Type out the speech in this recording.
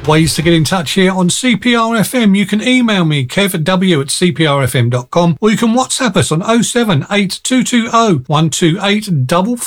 Ways to get in touch here on CPRFM. You can email me, kevw@cprfm.com, or you can WhatsApp us on 078 220 128